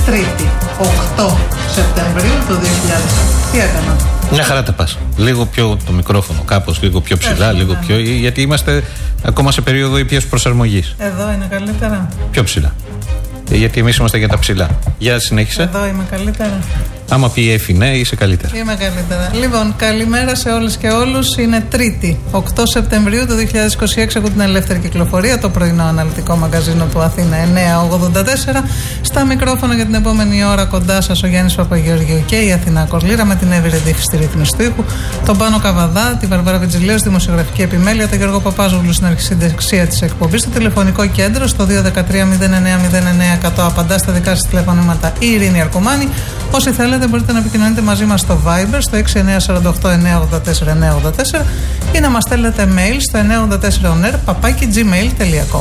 Τρίτη, 8 Σεπτεμβρίου του 2000. Τι έκανα? Μια χαρά τα πας. Λίγο πιο το μικρόφωνο, κάπως λίγο πιο ψηλά, λίγο πιο. Γιατί είμαστε ακόμα σε περίοδο ήπιας προσαρμογής. Εδώ είναι καλύτερα. Πιο ψηλά. Γιατί εμείς είμαστε για τα ψηλά. Για συνέχισε. Εδώ είμαι καλύτερα. Άμα πει Εφη ναι, είσαι καλύτερα. Είμαι καλύτερα. Λοιπόν, καλημέρα σε όλες και όλους. Είναι Τρίτη, 8 Σεπτεμβρίου του 2026. Ακούτε την Ελεύθερη Κυκλοφορία, το πρωινό αναλυτικό μαγκαζίνο του Αθήνα 984. Στα μικρόφωνα για την επόμενη ώρα κοντά σας ο Γιάννης Παπαγεωργίου και η Αθηνά Κορλήρα με την Εύη Ρεντήφη στη ρύθμιση του ήχου, τον Πάνο Καβαδά, τη Βαρβάρα Βιτζηλέου, δημοσιογραφική επιμέλεια, τον Γιώργο Παπάζογλου στην αρχισυνταξία της εκπομπής, στο τηλεφωνικό κέντρο στο 213-0909-100. Απαντά στα δικά σας τηλεφωνήματα η Ειρήνη Αρκουμάνη. Όσοι θέλετε μπορείτε να επικοινωνείτε μαζί μας στο Viber στο 6948-984-984 ή να μας στέλνετε mail στο 984oner@gmail.com.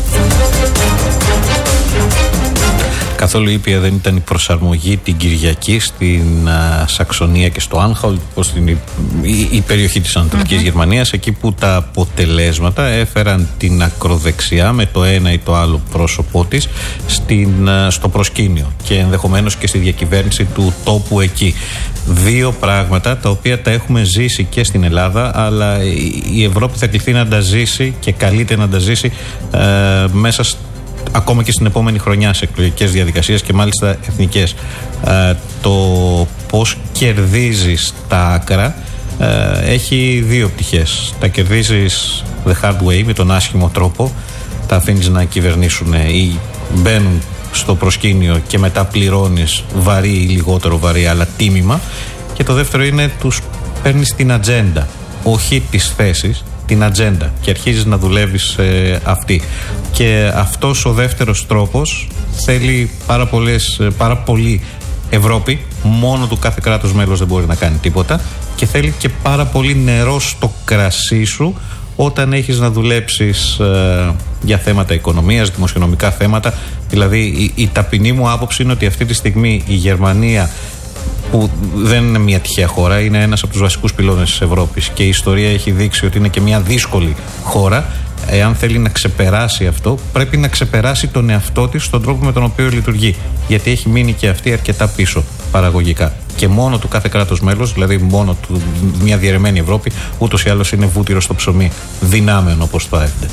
Καθόλου ήπια δεν ήταν η προσαρμογή την Κυριακή στην Σαξονία και στο Άνχολτ, η περιοχή της Ανατολικής Γερμανίας, εκεί που τα αποτελέσματα έφεραν την ακροδεξιά με το ένα ή το άλλο πρόσωπό της στο προσκήνιο και ενδεχομένως και στη διακυβέρνηση του τόπου εκεί. Δύο πράγματα τα οποία τα έχουμε ζήσει και στην Ελλάδα, αλλά η Ευρώπη θα κληθεί να τα ζήσει και καλείται να τα ζήσει μέσα ακόμα και στην επόμενη χρονιά σε εκλογικές διαδικασίες και μάλιστα εθνικές. Το πώς κερδίζεις τα άκρα έχει δύο πτυχές. Τα κερδίζεις the hard way, με τον άσχημο τρόπο, τα αφήνεις να κυβερνήσουν ή μπαίνουν στο προσκήνιο και μετά πληρώνεις βαρύ ή λιγότερο βαρύ αλλά τίμημα. Και το δεύτερο είναι τους παίρνεις την ατζέντα, όχι τις θέσεις, την ατζέντα και αρχίζεις να δουλεύεις αυτή. Και αυτός ο δεύτερος τρόπος θέλει πάρα πολύ Ευρώπη. Μόνο του κάθε κράτος μέλος δεν μπορεί να κάνει τίποτα και θέλει και πάρα πολύ νερό στο κρασί σου όταν έχεις να δουλέψεις για θέματα οικονομίας, δημοσιονομικά θέματα. Δηλαδή η ταπεινή μου άποψη είναι ότι αυτή τη στιγμή η Γερμανία, που δεν είναι μια τυχαία χώρα, είναι ένας από τους βασικούς πυλώνες της Ευρώπης και η ιστορία έχει δείξει ότι είναι και μια δύσκολη χώρα. Εάν θέλει να ξεπεράσει αυτό, πρέπει να ξεπεράσει τον εαυτό της στον τρόπο με τον οποίο λειτουργεί. Γιατί έχει μείνει και αυτή αρκετά πίσω παραγωγικά. Και μόνο του κάθε κράτος μέλος, δηλαδή μόνο του μια διαιρεμένη Ευρώπη, ούτως ή άλλως είναι βούτυρο στο ψωμί, δυνάμεων όπως το AfD.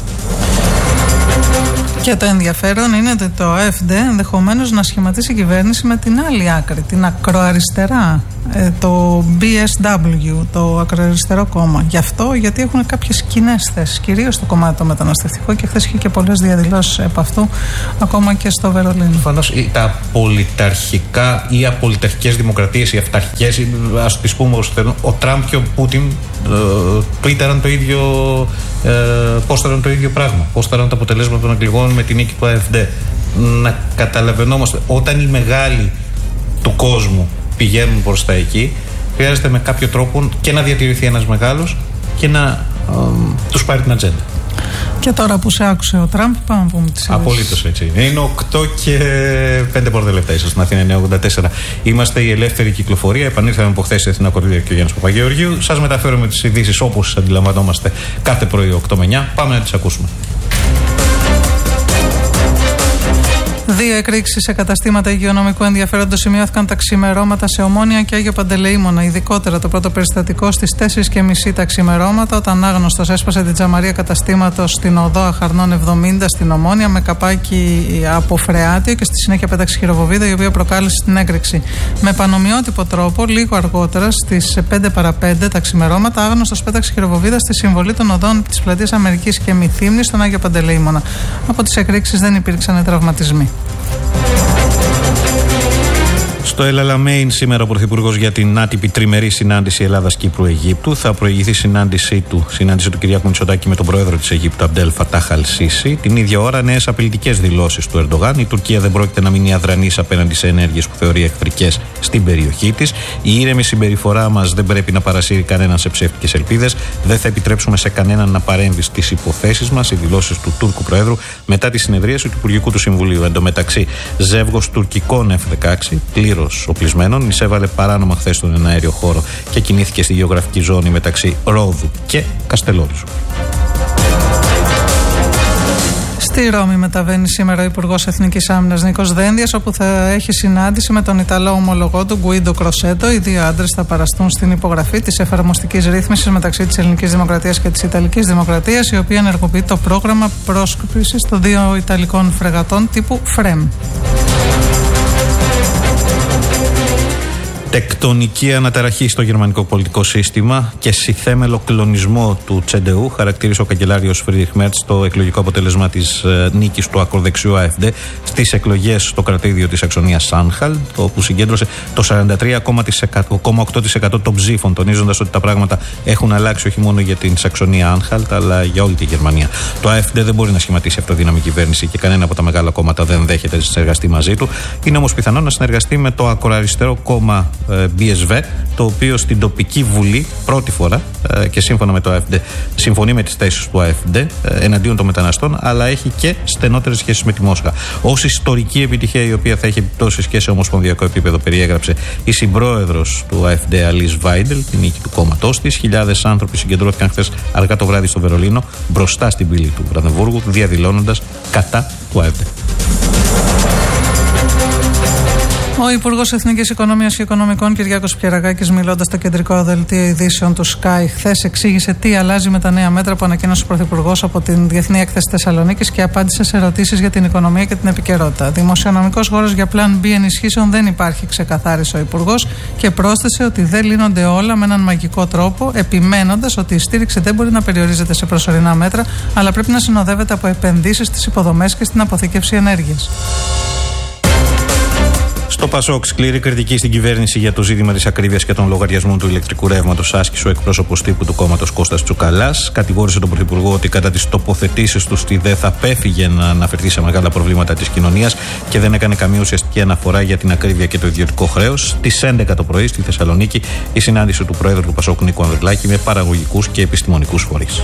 Και το ενδιαφέρον είναι ότι το AfD ενδεχομένως να σχηματίσει κυβέρνηση με την άλλη άκρη, την ακροαριστερά, το BSW, το ακροαριστερό κόμμα. Γι' αυτό, γιατί έχουν κάποιες κοινές θέσεις, κυρίως στο κομμάτι το μεταναστευτικό, και χθες είχε και πολλές διαδηλώσεις επ' αυτού, ακόμα και στο Βερολίνο. Προφανώς τα πολιταρχικά ή απολυταρχικές δημοκρατίες, οι αυταρχικές, ας τις πούμε όσο θέλουν, ο Τραμπ και ο Πούτιν πόσταραν το ίδιο πράγμα. Πόσταραν τα αποτελέσματα των εκλογών με την νίκη του AfD. Να καταλαβαίνόμαστε, όταν οι μεγάλοι του κόσμου πηγαίνουν προς τα εκεί, χρειάζεται με κάποιο τρόπο και να διατηρηθεί ένας μεγάλος και να τους πάρει την ατζέντα. Και τώρα που σε άκουσε ο Τραμπ, πάμε να πούμε τις ειδήσεις. Απολύτως έτσι είναι. Είναι 8 και 5 πρώτα λεπτά. Είσαστε στην Αθήνα 984. Είμαστε η Ελεύθερη Κυκλοφορία. Επανήλθαμε από χθες στην Αθηνά Κορλήρα και ο Γιάννης Παπαγεωργίου. Σας μεταφέρουμε τις ειδήσεις όπως τις αντιλαμβανόμαστε κάθε πρωί 8 με 9. Πάμε να τις ακούσουμε. Δύο εκρήξεις σε καταστήματα υγειονομικού ενδιαφέροντος σημειώθηκαν τα ξημερώματα σε Ομόνια και Άγιο Παντελεήμονα. Ειδικότερα το πρώτο περιστατικό στις 4:30 τα ξημερώματα, όταν άγνωστος έσπασε την τζαμαρία καταστήματος στην οδό Αχαρνών 70 στην Ομόνια με καπάκι από φρεάτιο και στη συνέχεια πέταξε χειροβοβίδα, η οποία προκάλεσε την έκρηξη. Με πανομοιότυπο τρόπο, λίγο αργότερα στις 5 παρα 5 τα ξημερώματα, άγνωστος πέταξε χειροβοβίδα στη συμβολή των οδών της Πλατείας Αμερικής και Μυθύμνης στον Άγιο Παντελεήμονα. Από τις εκρήξεις δεν υπήρξαν τραυματισμοί. Στο El Alamein σήμερα ο Πρωθυπουργός για την άτυπη τριμερή συνάντηση Ελλάδας-Κύπρου-Αιγύπτου. Θα προηγηθεί συνάντηση του Κυριάκου Μητσοτάκη με τον πρόεδρο της Αιγύπτου Αμπτέλ Φατάχ Αλ-Σίσι. Την ίδια ώρα νέες απειλητικές δηλώσεις του Ερντογάν. Η Τουρκία δεν πρόκειται να μείνει αδρανής απέναντι σε ενέργειες που θεωρεί εχθρικές στην περιοχή της. Η ήρεμη συμπεριφορά μας δεν πρέπει να παρασύρει κανέναν σε ψεύτικες ελπίδες. Δεν θα επιτρέψουμε σε κανέναν να παρέμβει στις υποθέσεις μας. Οι δηλώσεις του Τούρκου Προέδρου μετά τη συνεδρίαση του Υπουργικού του Συμβουλίου. Εν τω μεταξύ, ζεύγος τουρκικών F-16 πλήρως οπλισμένων εισέβαλε παράνομα χθες στον εναέριο χώρο και κινήθηκε στη γεωγραφική ζώνη μεταξύ Ρόδου και Καστελόριζου. Στη Ρώμη μεταβαίνει σήμερα ο Υπουργός Εθνικής Άμυνας Νίκος Δένδιας, όπου θα έχει συνάντηση με τον Ιταλό ομολογό του Γκουίντο Κροσέτο. Οι δύο άντρες θα παραστούν στην υπογραφή της εφαρμοστικής ρύθμισης μεταξύ της Ελληνικής Δημοκρατίας και της Ιταλικής Δημοκρατίας, η οποία ενεργοποιεί το πρόγραμμα πρόσκλησης των δύο Ιταλικών φρεγατών τύπου FREM. Τεκτονική αναταραχή στο γερμανικό πολιτικό σύστημα και συθέμελο κλονισμό του Τσεντεού, χαρακτήρισε ο καγκελάριος Φρίντριχ Μέρτς το εκλογικό αποτέλεσμα της νίκης του ακροδεξιού AfD στις εκλογές στο κρατήδιο της Σαξονίας Άνχαλτ, όπου συγκέντρωσε το 43,8% των ψήφων, τονίζοντας ότι τα πράγματα έχουν αλλάξει όχι μόνο για την Σαξονία Άνχαλτ, αλλά για όλη τη Γερμανία. Το AfD δεν μπορεί να σχηματίσει αυτοδύναμη κυβέρνηση και κανένα από τα μεγάλα κόμματα δεν δέχεται να συνεργαστεί μαζί του. Είναι όμως πιθανό να συνεργαστεί με το ακροαριστερό κόμμα BSV, το οποίο στην τοπική βουλή πρώτη φορά και σύμφωνα με το AfD συμφωνεί με τις θέσεις του AfD εναντίον των μεταναστών, αλλά έχει και στενότερες σχέσεις με τη Μόσχα. Ως ιστορική επιτυχία, η οποία θα έχει επιπτώσεις και σε ομοσπονδιακό επίπεδο, περιέγραψε η συμπρόεδρος του AfD Alice Weidel τη νίκη του κόμματός της. Χιλιάδες άνθρωποι συγκεντρώθηκαν χθες αργά το βράδυ στο Βερολίνο, μπροστά στην πύλη του Βραντεμβούργου, διαδηλώνοντας κατά του AfD. Ο Υπουργός Εθνικής Οικονομίας και Οικονομικών Κυριάκος Πιερακάκης, μιλώντας στο κεντρικό δελτίο ειδήσεων του Sky χθες, εξήγησε τι αλλάζει με τα νέα μέτρα που ανακοίνωσε ο Πρωθυπουργός από την Διεθνή Έκθεση Θεσσαλονίκης και απάντησε σε ερωτήσεις για την οικονομία και την επικαιρότητα. Δημοσιονομικός χώρος για Plan B ενισχύσεων δεν υπάρχει, ξεκαθάρισε ο Υπουργός και πρόσθεσε ότι δεν λύνονται όλα με έναν μαγικό τρόπο, επιμένοντας ότι η στήριξη δεν μπορεί να περιορίζεται σε προσωρινά μέτρα, αλλά πρέπει να συνοδεύεται από επενδύσεις στις υποδομές και στην αποθήκευση ενέργειας. Στο Πασόκ, σκληρή κριτική στην κυβέρνηση για το ζήτημα της ακρίβειας και των λογαριασμών του ηλεκτρικού ρεύματος άσκησε ο εκπρόσωπος τύπου του κόμματος Κώστας Τσουκαλάς. Κατηγόρησε τον Πρωθυπουργό ότι κατά τις τοποθετήσεις του στη ΔΕ θα απέφυγε να αναφερθεί σε μεγάλα προβλήματα της κοινωνίας και δεν έκανε καμία ουσιαστική αναφορά για την ακρίβεια και το ιδιωτικό χρέος. Στις 11 το πρωί στη Θεσσαλονίκη η συνάντηση του Προέδρου του Πασόκ Νίκου Ανδρουλάκη με παραγωγικούς και επιστημονικούς φορείς.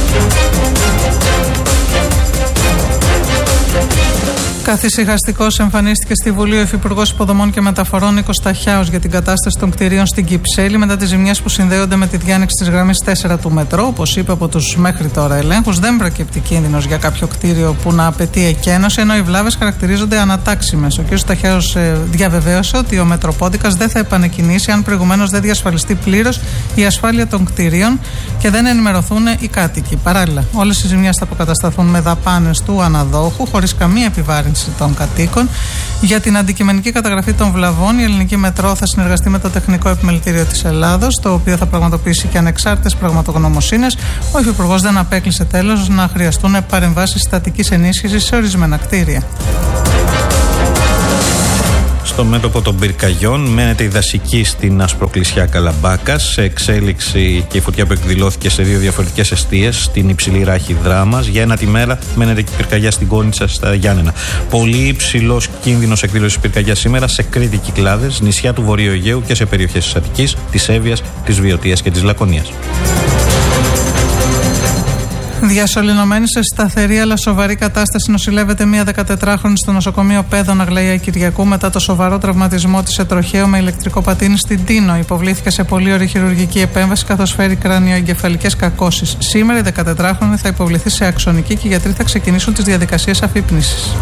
Καθησυχαστικός εμφανίστηκε στη Βουλή ο Υφυπουργός Υποδομών και Μεταφορών Νίκος Ταχιάος για την κατάσταση των κτηρίων στην Κυψέλη μετά τις ζημιές που συνδέονται με τη διάνοιξη της γραμμής 4 του μετρό. Όπως είπε, από τους μέχρι τώρα ελέγχους δεν προκύπτει κίνδυνος για κάποιο κτίριο που να απαιτεί εκένωση, ενώ οι βλάβες χαρακτηρίζονται ανατάξιμες. Ο κ. Ταχιάος διαβεβαίωσε ότι ο Μετροπόντικας δεν θα επανεκκινήσει αν προηγουμένως δεν διασφαλιστεί πλήρως η ασφάλεια των κτηρίων και δεν ενημερωθούν οι κάτοικοι. Παράλληλα, όλες οι ζημιές θα αποκατασταθούν με δαπάνες του αναδόχου, χωρίς καμία επιβάρυνση των κατοίκων. Για την αντικειμενική καταγραφή των βλαβών, η Ελληνική Μετρό θα συνεργαστεί με το Τεχνικό Επιμελητήριο της Ελλάδος, το οποίο θα πραγματοποιήσει και ανεξάρτητες πραγματογνωμοσύνες. Ο Υφυπουργός δεν απέκλεισε τέλος να χρειαστούν παρεμβάσεις στατικής ενίσχυσης σε ορισμένα κτίρια. Στο μέτωπο των πυρκαγιών μένεται η δασική στην Ασπροκλησιά Καλαμπάκας σε εξέλιξη και η φωτιά που εκδηλώθηκε σε δύο διαφορετικές εστίες, στην Υψηλή Ράχη Δράμας. Για ένα τη μέρα μένεται και η πυρκαγιά στην Κόνιτσα στα Γιάννενα. Πολύ υψηλός κίνδυνος εκδήλωσης πυρκαγιάς σήμερα σε Κρήτη, Κυκλάδες, νησιά του Βορείου Αιγαίου και σε περιοχές της Αττικής, της Εύβοιας, της Βιωτίας και της Λακωνίας. Διασωληνωμένη σε σταθερή αλλά σοβαρή κατάσταση νοσηλεύεται μία 14χρονη στο νοσοκομείο Πέδων Αγλαία Κυριακού μετά το σοβαρό τραυματισμό της σε τροχαίο με ηλεκτρικό πατίνι στην Τίνο. Υποβλήθηκε σε πολύωρη χειρουργική επέμβαση καθώς φέρει κρανιοεγκεφαλικές κακώσεις. Σήμερα η 14χρονη θα υποβληθεί σε αξονική και οι γιατροί θα ξεκινήσουν τις διαδικασίες αφύπνισης.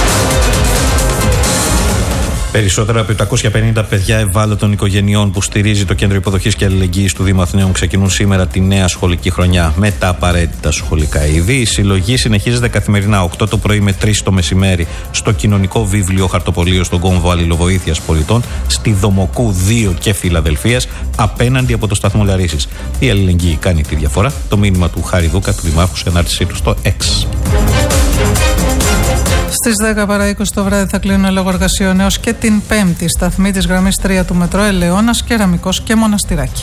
Περισσότερα από 750 παιδιά ευάλωτων οικογενειών που στηρίζει το Κέντρο Υποδοχής και Αλληλεγγύης του Δήμου Αθηναίων ξεκινούν σήμερα τη νέα σχολική χρονιά με τα απαραίτητα σχολικά είδη. Η συλλογή συνεχίζεται καθημερινά 8 το πρωί με 3 το μεσημέρι στο κοινωνικό βιβλίο χαρτοπολείο στον κόμβο Αλληλοβοήθειας Πολιτών, στη Δομοκού 2 και Φιλαδελφίας, απέναντι από το σταθμό Λαρίσης. Η αλληλεγγύη κάνει τη διαφορά. Το μήνυμα του Χάρη Δούκα, του Δημάρχου, σε ανάρτησή του στο X. Στις 10 παρά 20 το βράδυ θα κλείνουν λόγω εργασιών έως και την Πέμπτη σταθμή της γραμμής 3 του μετρό Ελαιώνας, Κεραμικός και Μοναστηράκι.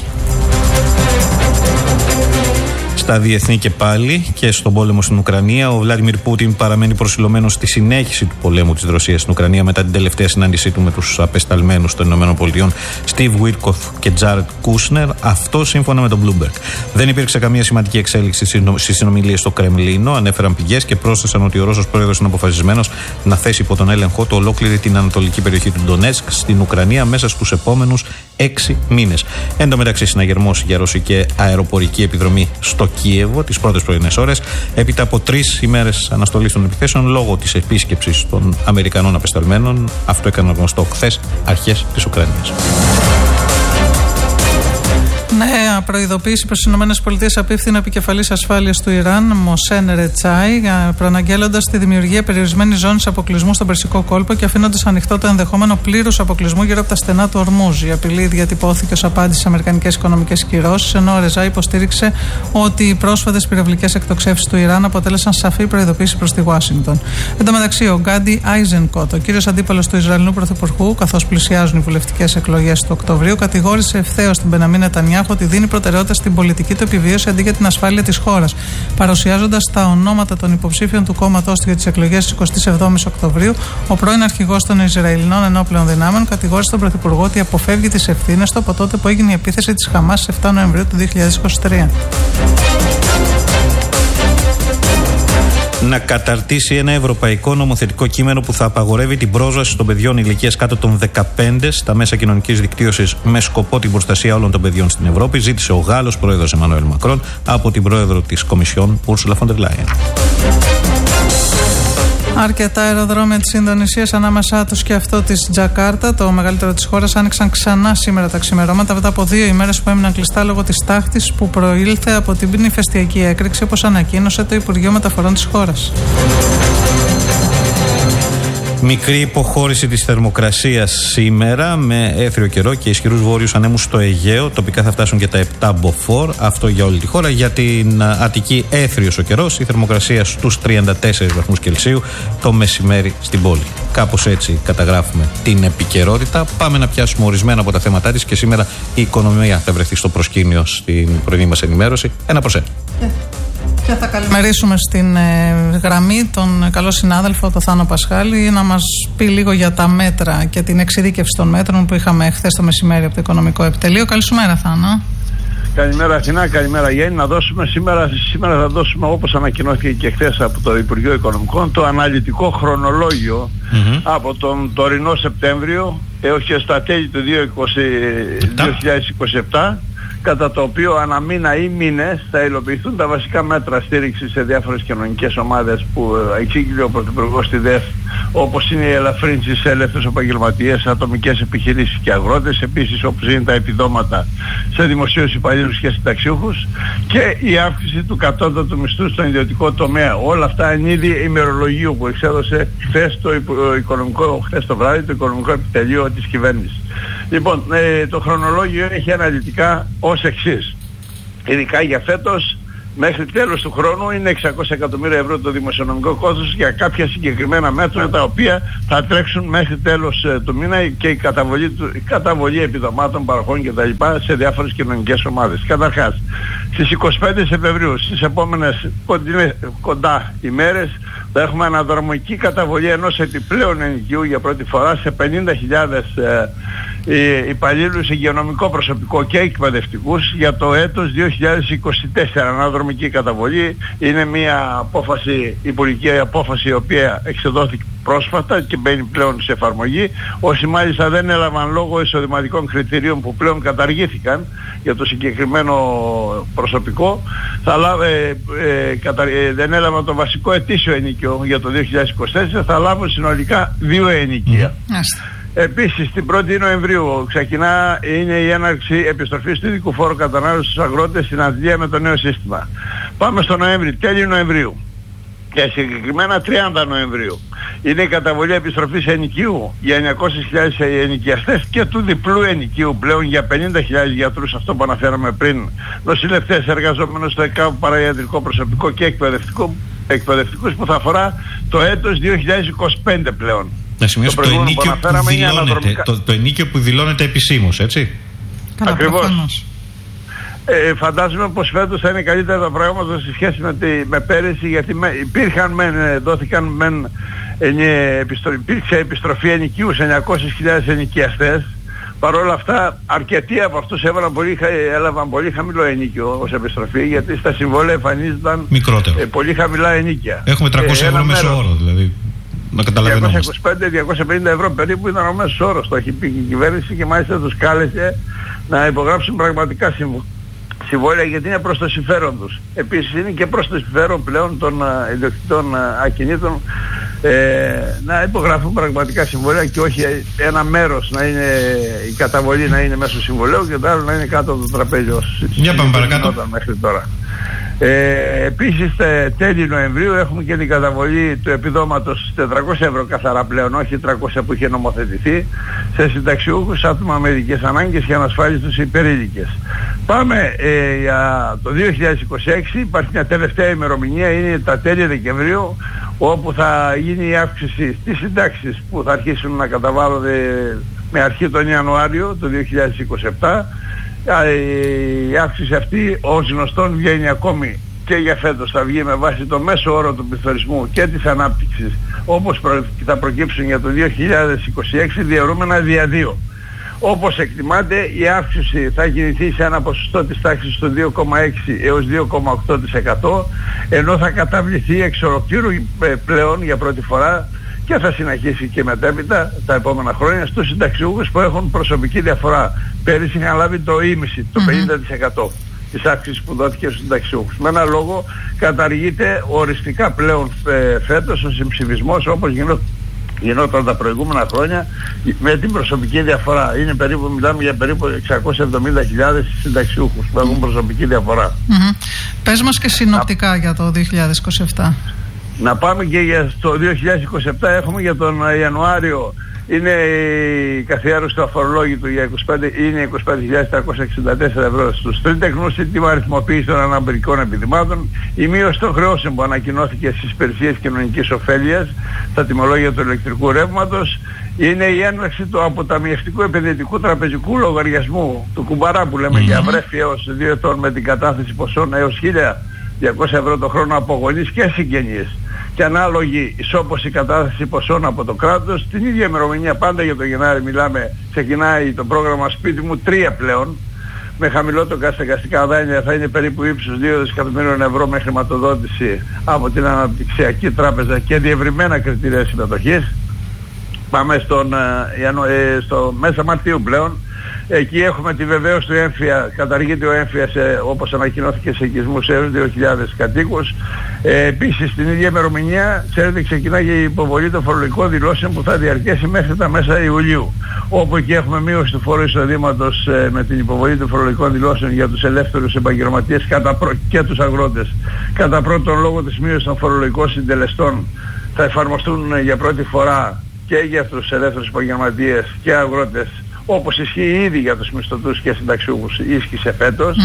Στα διεθνή και πάλι και στον πόλεμο στην Ουκρανία, ο Βλάντιμιρ Πούτιν παραμένει προσιλωμένος στη συνέχιση του πολέμου της Ρωσίας στην Ουκρανία μετά την τελευταία συνάντησή του με τους απεσταλμένους των ΗΠΑ, Στίβ Βίτκοφ και Τζάρετ Κούσνερ. Αυτό σύμφωνα με τον Bloomberg. Δεν υπήρξε καμία σημαντική εξέλιξη στις συνομιλίες στο Κρεμλίνο, ανέφεραν πηγές και πρόσθεσαν ότι ο Ρώσος πρόεδρος είναι αποφασισμένος να θέσει υπό τον έλεγχό του ολόκληρη την ανατολική περιοχή του Ντονέτσκ στην Ουκρανία μέσα στους επόμενους 6 μήνες. Εν τω μεταξύ, συναγερμός για ρωσική αεροπορική επιδρομή στο Κίεβο τις πρώτες πρωινές ώρες, έπειτα από 3 ημέρες αναστολής των επιθέσεων λόγω της επίσκεψης των Αμερικανών απεσταλμένων. Αυτό έκανε γνωστό χθες αρχές της Ουκρανίας. Νέα προειδοποίηση προς τις ΗΠΑ απίφθηνε ο επικεφαλής ασφάλειας του Ιράν, Μοσέν Ρετσάι, προαναγγέλλοντας τη δημιουργία περιορισμένης ζώνης αποκλεισμού στον Περσικό κόλπο και αφήνοντας ανοιχτό το ενδεχόμενο πλήρους αποκλεισμού γύρω από τα στενά του Ορμούζ. Η απειλή διατυπώθηκε ως απάντηση στις αμερικανικές οικονομικές κυρώσεις, ενώ ο Ρετσάι υποστήριξε ότι οι πρόσφατες πυραυλικές εκτοξεύσεις του Ιράν αποτέλεσαν σαφή προειδοποίηση προς τη Ουάσιγκτον. Εν τω μεταξύ, ο Γκάντι Άιζενκοτ, ο κύριος αντίπαλος του Ισραηλινού Πρωθυπουργού, καθώς πλησιάζουν οι βουλευτικές εκλογές του Οκτωβρίου, κατηγόρησε ευθέως την Μπενιαμίν Νετανιάχου ότι δίνει προτεραιότητα στην πολιτική του επιβίωση αντί για την ασφάλεια της χώρας, παρουσιάζοντας τα ονόματα των υποψήφιων του κόμματός του για τις εκλογές της 27ης Οκτωβρίου. Ο πρώην αρχηγός των Ισραηλινών ενόπλεων δυνάμεων κατηγόρησε τον Πρωθυπουργό ότι αποφεύγει τις ευθύνες του από τότε που έγινε η επίθεση της Χαμάς στις 7 Νοεμβρίου του 2023. Να καταρτήσει ένα ευρωπαϊκό νομοθετικό κείμενο που θα απαγορεύει την πρόσβαση των παιδιών ηλικίας κάτω των 15 στα μέσα κοινωνικής δικτύωσης με σκοπό την προστασία όλων των παιδιών στην Ευρώπη, ζήτησε ο Γάλλος πρόεδρος Εμμανουέλ Μακρόν από την πρόεδρο της Κομισιόν, Ούρσουλα φον ντερ Λάιεν. Αρκετά αεροδρόμια της Ινδονησίας, ανάμεσά τους και αυτό της Τζακάρτα, το μεγαλύτερο της χώρας, άνοιξαν ξανά σήμερα τα ξημερώματα μετά από 2 ημέρες που έμειναν κλειστά λόγω της τάχτης που προήλθε από την πνηφαιστιακή έκρηξη, όπως ανακοίνωσε το Υπουργείο Μεταφορών της χώρας. Μικρή υποχώρηση της θερμοκρασίας σήμερα με έθριο καιρό και ισχυρούς βόρειους ανέμους στο Αιγαίο. Τοπικά θα φτάσουν και τα 7 μποφόρ. Αυτό για όλη τη χώρα. Για την Αττική έθριος ο καιρός. Η θερμοκρασία στους 34 βαθμούς Κελσίου το μεσημέρι στην πόλη. Κάπως έτσι καταγράφουμε την επικαιρότητα. Πάμε να πιάσουμε ορισμένα από τα θέματά της και σήμερα η οικονομία θα βρεθεί στο προσκήνιο στην πρωινή μας ενημέρωση. Ένα προς ένα. Και θα καλημερίσουμε στην γραμμή τον καλό συνάδελφο, τον Θάνο Πασχάλη, να μας πει λίγο για τα μέτρα και την εξειδίκευση των μέτρων που είχαμε χθες το μεσημέρι από το Οικονομικό Επιτελείο. Καλή σου μέρα, Θάνο. Καλημέρα Αθηνά, καλημέρα Γέννη. Να δώσουμε σήμερα θα δώσουμε, όπως ανακοινώθηκε και χθες από το Υπουργείο Οικονομικών, το αναλυτικό χρονολόγιο από τον τωρινό Σεπτέμβριο έως και στα τέλη του 2027, κατά το οποίο αναμήνα ή μήνες θα υλοποιηθούν τα βασικά μέτρα στήριξης σε διάφορες κοινωνικές ομάδες που εξήγηλε ο Πρωθυπουργός στη ΔΕΘ, όπως είναι η ελαφρύνση σε ελεύθερους επαγγελματίες, ατομικές επιχειρήσεις και αγρότες, επίσης όπως είναι τα επιδόματα σε δημοσίους υπαλλήλους και συνταξιούχους και η αύξηση του κατώτατου μισθού στον ιδιωτικό τομέα. Όλα αυτά εν είδη ημερολογίου που εξέδωσε χθες το βράδυ το Οικονομικό Επιτελείο της κυβέρνησης. Λοιπόν, το χρονολόγιο έχει αναλυτικά ως εξής. Ειδικά για φέτος, μέχρι τέλος του χρόνου είναι 600 εκατομμύρια ευρώ το δημοσιονομικό κόστος για κάποια συγκεκριμένα μέτρα τα οποία θα τρέξουν μέχρι τέλος του μήνα και η καταβολή επιδομάτων, παροχών κτλ. Σε διάφορες κοινωνικές ομάδες. Καταρχάς, στις 25 Σεπτεμβρίου, στις επόμενες κοντά ημέρες, θα έχουμε αναδρομική καταβολή ενός επιπλέον ενοικίου για πρώτη φορά σε 50.000 υπαλλήλους, υγειονομικό προσωπικό και εκπαιδευτικούς για το έτος 2024. Αναδρομική καταβολή είναι μια υπουργική απόφαση η οποία εξεδόθηκε πρόσφατα και μπαίνει πλέον σε εφαρμογή. Όσοι μάλιστα δεν έλαβαν λόγω εισοδηματικών κριτηρίων που πλέον καταργήθηκαν για το συγκεκριμένο προσωπικό, δεν έλαβαν το βασικό ετήσιο ενοίκιο για το 2024, θα λάβουν συνολικά 2 ενοικία. Επίσης, την 1η Νοεμβρίου ξεκινά η έναρξη επιστροφής του ειδικού φόρου κατανάλωσης στους αγρότες στην Αγγλία με το νέο σύστημα. Πάμε στο Νοέμβρη, τέλη Νοεμβρίου και συγκεκριμένα 30 Νοεμβρίου. Είναι η καταβολή επιστροφής ενοικίου για 900.000 ενοικιαστές και του διπλού ενοικίου πλέον για 50.000 γιατρούς, αυτό που αναφέραμε πριν, νοσηλευτές, εργαζόμενους στο ΕΚΑΒ, παραϊατρικό προσωπικό και εκπαιδευτικούς, που θα αφορά το έτος 2025 πλέον. Να σημειώσω το ενίκιο που δηλώνεται επισήμως, έτσι. Ακριβώς. Φαντάζομαι πως φέτος θα είναι καλύτερα τα πράγματα σε σχέση με πέρυσι, γιατί υπήρξε επιστροφή ενοικίου σε 900.000 ενοικιαστές. Παρ' όλα αυτά, αρκετοί από αυτούς έλαβαν πολύ χαμηλό ενοίκιο ως επιστροφή, γιατί στα συμβόλαια εμφανίζονταν πολύ χαμηλά ενοίκια. Έχουμε 300 ευρώ μέσο όρο, δηλαδή. 225-250 ευρώ περίπου ήταν ο μέσος όρος. Το έχει πει η κυβέρνηση και μάλιστα τους κάλεσε να υπογράψουν πραγματικά συμβόλαια, γιατί είναι προς το συμφέρον τους. Επίσης είναι και προς το συμφέρον πλέον των ιδιοκτητών ακινήτων να υπογραφούν πραγματικά συμβόλαια και όχι ένα μέρος να είναι η καταβολή να είναι μέσω συμβολέου και το άλλο να είναι κάτω από το τραπέζι όσοι μέχρι τώρα. Επίσης τέλη Νοεμβρίου έχουμε και την καταβολή του επιδόματος 400 ευρώ καθαρά πλέον, όχι 300 που είχε νομοθετηθεί, σε συνταξιούχους άτομα με ειδικές ανάγκες και ανασφάλιστους υπερήλικες. Πάμε για το 2026, υπάρχει μια τελευταία ημερομηνία, είναι τα τέλη Δεκεμβρίου, όπου θα γίνει η αύξηση στις συντάξεις που θα αρχίσουν να καταβάλλονται με αρχή τον Ιανουάριο του 2027. Η αύξηση αυτή ως γνωστόν βγαίνει ακόμη και για φέτος, θα βγει με βάση το μέσο όρο του πληθωρισμού και της ανάπτυξης, όπως θα προκύψουν για το 2026 διαιρούμενα δια 2. Όπως εκτιμάται, η αύξηση θα κινηθεί σε ένα ποσοστό της τάξης του 2,6 έως 2,8%, ενώ θα καταβληθεί εξ ολοκλήρου πλέον για πρώτη φορά και θα συνεχίσει και μετέπειτα τα επόμενα χρόνια στους συνταξιούχους που έχουν προσωπική διαφορά. Πέρυσι είχαν λάβει το ίμιση, το 50% της αύξησης που δόθηκε στους συνταξιούχους. Με ένα λόγο καταργείται οριστικά πλέον φέτος ο συμψηφισμός όπως γινόταν τα προηγούμενα χρόνια με την προσωπική διαφορά. Είναι περίπου, μιλάμε για περίπου 670.000 συνταξιούχους που έχουν προσωπική διαφορά. Πες μας και συνοπτικά για το 2027. Να πάμε και για το 2027, έχουμε για τον Ιανουάριο, είναι η καθιέρωση του αφορολόγητου για 25.364 ευρώ στους τρίτεχνους, η αριθμοποίηση των αναμπρικών επιδημάτων, η μείωση των χρεώσεων που ανακοινώθηκε στις υπηρεσίες κοινωνικής ωφέλειας, τα τιμολόγια του ηλεκτρικού ρεύματος, είναι η έναρξη του αποταμιευτικού επενδυτικού τραπεζικού λογαριασμού, του κουμπαρά που λέμε για βρέφη έως 2 ετών με την κατάθεση ποσών έως 1.200 ευρώ το χρόνο από γονείς και συγγενείς και ανάλογη ισόπωση κατάθεση ποσών από το κράτος. Την ίδια ημερομηνία πάντα για το Γενάρη μιλάμε, ξεκινάει το πρόγραμμα Σπίτι μου 3 πλέον, με χαμηλό το στεγαστικά δάνεια θα είναι περίπου ύψους 2 δισεκατομμύριων ευρώ με χρηματοδότηση από την Αναπτυξιακή Τράπεζα και διευρυμένα κριτήρια συμμετοχής. Πάμε στο μέσα Μαρτίου πλέον. Εκεί έχουμε τη βεβαίωση του έμφυα, καταργείται ο έμφυας όπως ανακοινώθηκε σε οικισμούς έως 2.000 κατοίκους. Επίσης την ίδια ημερομηνία, ξέρετε, ξεκινάει η υποβολή των φορολογικών δηλώσεων που θα διαρκέσει μέχρι τα μέσα Ιουλίου. Όπου εκεί έχουμε μείωση του φόρου εισοδήματος με την υποβολή των φορολογικών δηλώσεων για τους ελεύθερους επαγγελματίες και τους αγρότες. Κατά πρώτον λόγο της μείωσης των φορολογικών συντελεστών θα εφαρμοστούν για πρώτη φορά και για τους ελεύθερους επαγγελματίες και αγρότες, όπως ισχύει ήδη για τους μισθωτούς και συνταξιούχους, ίσχυσε φέτος.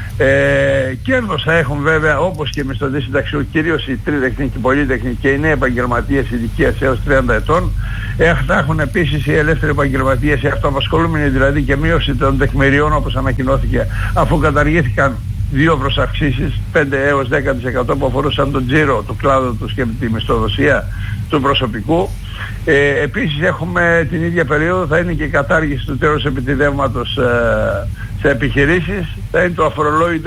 Κέρδος θα έχουν βέβαια όπως και οι μισθωτοί συνταξιούχοι, κυρίως οι τρίτεχνοι και οι πολύτεχνοι και οι νέοι επαγγελματίες ηλικίας έως 30 ετών. Θα έχουν επίσης οι ελεύθεροι επαγγελματίες, οι αυτοαπασχολούμενοι δηλαδή, και μείωση των τεκμηριών όπως ανακοινώθηκε, αφού καταργήθηκαν 2 προσαυξήσεις, 5 έως 10% που αφορούσαν τον τζίρο του κλάδου τους και τη μισθοδοσία του προσωπικού. Επίσης έχουμε την ίδια περίοδο, θα είναι και η κατάργηση του τέλους επιτιδεύματος σε επιχειρήσεις. Θα είναι το αφορολόγητο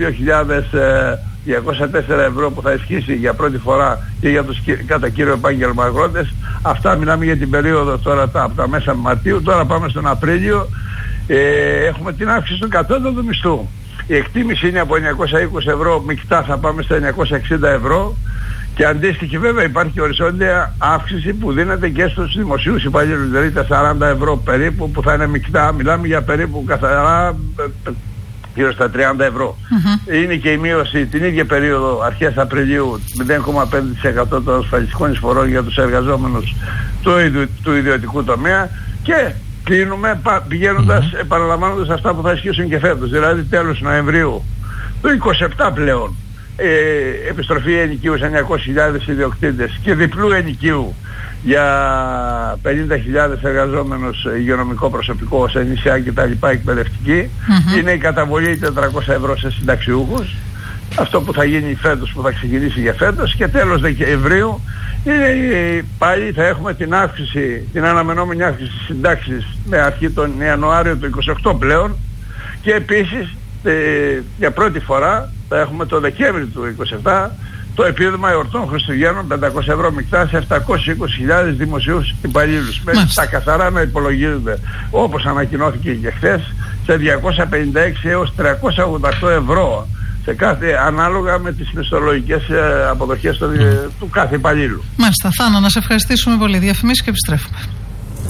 22.204 ευρώ που θα ισχύσει για πρώτη φορά και για τους κατά κύριο επάγγελμα αγρότες. Αυτά μιλάμε για την περίοδο τώρα από τα μέσα Μαρτίου. Τώρα πάμε στον Απρίλιο. Έχουμε την αύξηση του κατώτατου μισθού. Η εκτίμηση είναι από 920 ευρώ μεικτά, θα πάμε στα 960 ευρώ. Και αντίστοιχη βέβαια υπάρχει οριζόντια αύξηση που δίνεται και στους δημοσίους υπαλλήλους, δηλαδή τα 40 ευρώ περίπου που θα είναι μεικτά, μιλάμε για περίπου καθαρά γύρω στα 30 ευρώ. Είναι και η μείωση την ίδια περίοδο αρχές Απριλίου 0,5% των ασφαλιστικών εισφορών για τους εργαζόμενους του ιδιωτικού τομέα και κλείνουμε πηγαίνοντας, επαναλαμβάνοντας αυτά που θα ισχύσουν και φέτος, δηλαδή τέλος Νοεμβρίου το 27 πλέον. Επιστροφή ενοικίου σε 900.000 ιδιοκτήτες και διπλού ενοικίου για 50.000 εργαζόμενους υγειονομικό προσωπικό σε νησιά και τα λοιπά εκπαιδευτική. Είναι η καταβολή 400 ευρώ σε συνταξιούχους, αυτό που θα γίνει φέτος, που θα ξεκινήσει για φέτος, και τέλος Δεκεμβρίου πάλι θα έχουμε την αύξηση, την αναμενόμενη αύξηση συντάξεις με αρχή τον Ιανουάριο του 28 πλέον, και επίσης για πρώτη φορά θα έχουμε το Δεκέμβρη του 27 το επίδομα εορτών Χριστουγέννων 500 ευρώ μεικτά σε 720.000 δημοσίους υπαλλήλους. Μέχρι τα καθαρά να υπολογίζονται, όπως ανακοινώθηκε και χθες, σε 256 έως 388 ευρώ σε κάθε, ανάλογα με τις μισθολογικές αποδοχές του κάθε υπαλλήλου. Μάλιστα. Θάνο, να σε ευχαριστήσουμε πολύ. Διαφημίσεις και επιστρέφουμε.